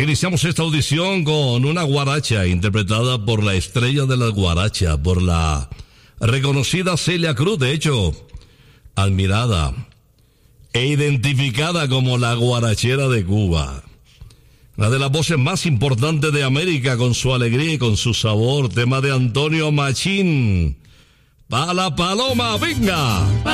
Iniciamos esta audición con una guaracha interpretada por la estrella de la guaracha, por la reconocida Celia Cruz, de hecho, admirada e identificada como la guarachera de Cuba. Una de las voces más importantes de América, con su alegría y con su sabor. Tema de Antonio Machín. ¡Pa la paloma, venga!